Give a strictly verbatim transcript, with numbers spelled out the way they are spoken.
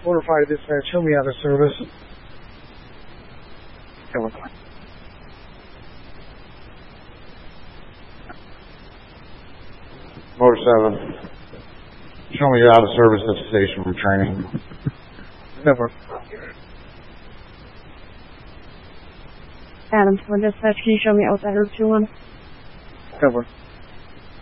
Order five dispatch, show me out of service. Over. Motor seven. Show me you're out of service at the station for training. Over. Adam, for dispatch, can you show me outside Route two one? Over.